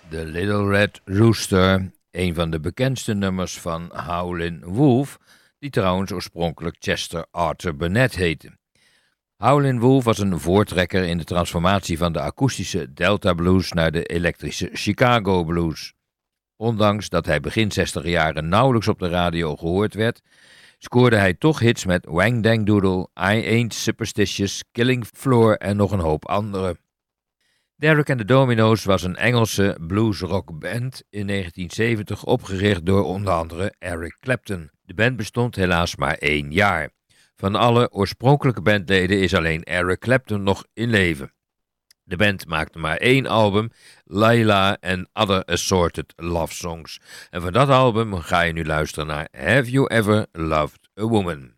The Little Red Rooster, een van de bekendste nummers van Howlin' Wolf, die trouwens oorspronkelijk Chester Arthur Burnett heette. Howlin' Wolf was een voortrekker in de transformatie van de akoestische Delta Blues naar de elektrische Chicago Blues. Ondanks dat hij begin 60 jaren nauwelijks op de radio gehoord werd, scoorde hij toch hits met Wang Dang Doodle, I Ain't Superstitious, Killing Floor en nog een hoop andere. Derek and the Dominos was een Engelse bluesrockband in 1970 opgericht door onder andere Eric Clapton. De band bestond helaas maar 1 jaar. Van alle oorspronkelijke bandleden is alleen Eric Clapton nog in leven. De band maakte maar 1 album, Layla and Other Assorted Love Songs. En van dat album ga je nu luisteren naar Have You Ever Loved a Woman?